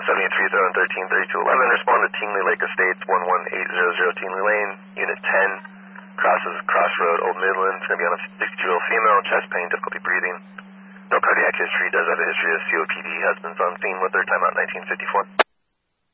783-133211, respond to Tingley Lake Estates, 11800 Tingley Lane, Unit 10, crosses Crossroad, Old Midland. It's going to be on a 62-year-old female, chest pain, difficulty breathing. No cardiac history, does have a history of COPD, has been on scene with her, timeout 1954.